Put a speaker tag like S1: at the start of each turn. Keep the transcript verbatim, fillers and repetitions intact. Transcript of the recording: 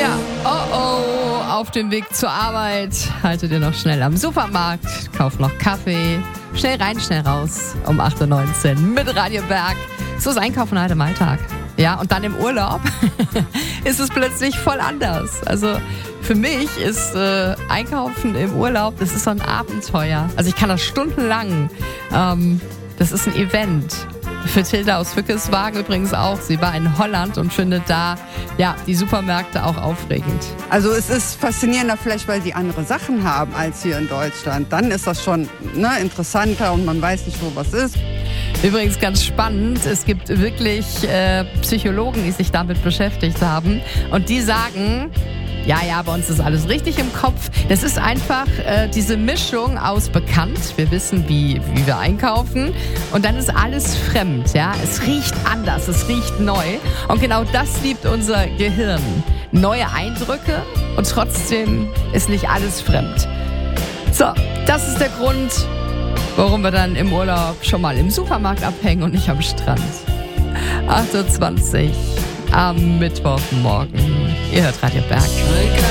S1: Ja, oh oh, auf dem Weg zur Arbeit haltet ihr noch schnell am Supermarkt, kauft noch Kaffee, schnell rein, schnell raus um acht Uhr neunzehn mit Radio Berg. So ist Einkaufen halt im Alltag. Ja, und dann im Urlaub ist es plötzlich voll anders. Also für mich ist äh, Einkaufen im Urlaub, das ist so ein Abenteuer. Also ich kann das stundenlang. Ähm, das ist ein Event. Für Tilda aus Wückeswagen übrigens auch. Sie war in Holland und findet da ja die Supermärkte auch aufregend.
S2: Also es ist faszinierender vielleicht, weil sie andere Sachen haben als hier in Deutschland. Dann ist das schon ne, interessanter und man weiß nicht, wo was ist.
S1: Übrigens ganz spannend, es gibt wirklich äh, Psychologen, die sich damit beschäftigt haben und die sagen, ja, ja, bei uns ist alles richtig im Kopf. Das ist einfach äh, diese Mischung aus bekannt, wir wissen, wie, wie wir einkaufen und dann ist alles fremd, ja. Es riecht anders, es riecht neu und genau das liebt unser Gehirn. Neue Eindrücke und trotzdem ist nicht alles fremd. So, das ist der Grund, warum wir dann im Urlaub schon mal im Supermarkt abhängen und nicht am Strand. acht Uhr zwanzig am Mittwochmorgen. Ihr hört Radio Berg.